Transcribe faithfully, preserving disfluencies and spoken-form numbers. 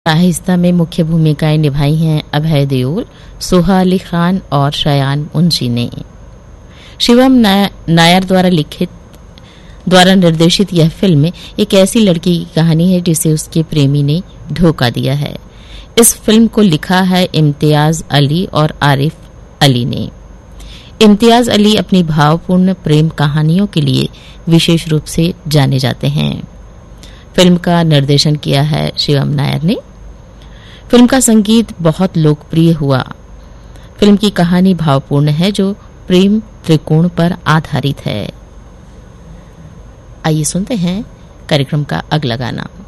आहिस्ता में मुख्य भूमिकाएं निभाई हैं अभय देओल, सोहा अली खान और शयान मुंशी ने। शिवम नायर द्वारा लिखित द्वारा निर्देशित यह फिल्म एक ऐसी लड़की की कहानी है जिसे उसके प्रेमी ने धोखा दिया है। इस फिल्म को लिखा है इम्तियाज अली और आरिफ अली ने। इम्तियाज अली अपनी भावपूर्ण प्रेम कहानियों के लिए विशेष रूप से जाने जाते हैं। फिल्म का निर्देशन किया है शिवम नायर ने। फिल्म का संगीत बहुत लोकप्रिय हुआ। फिल्म की कहानी भावपूर्ण है जो प्रेम त्रिकोण पर आधारित है। आइए सुनते हैं कार्यक्रम का अगला गाना।